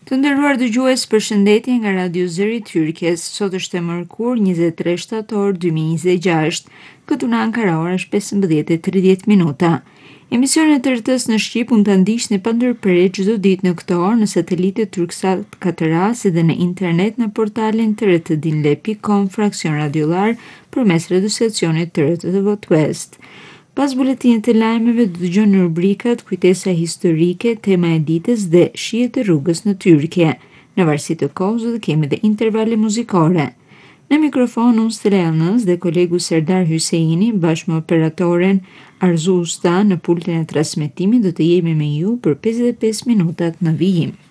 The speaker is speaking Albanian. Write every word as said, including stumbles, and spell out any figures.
Të nderuar dëgjues, përshëndetje nga Radio Zëri i Tyrkjes. Sot është e mërkur, njëzet e tre shtator dy mijë e njëzet e gjashtë, këtu në Ankara ora është pesëmbëdhjetë e tridhjetë minuta. Emisionet e R T S në Shqip mund ta ndiqni pa ndërprerje çdo ditë në këtë orë në satelitet Turksat katër A si dhe në internet në portalin t r t dinle pikë com fraksion radiollar përmes redaksionit të R T V West. Pas buletinit të lajmeve do dëgjoni rubrikat Kujtesa historike, tema e ditës dhe shihet e rrugës në Tyrkje. Në varësi të kohës do të kemi dhe intervale muzikore. Në mikrofon unë Stella Janës dhe kolegu Serdar Hyseini bashkë me operatoren Arzu Usta në pultin e transmetimit do të jemi me ju për pesëdhjetë e pesë minutat në vijim.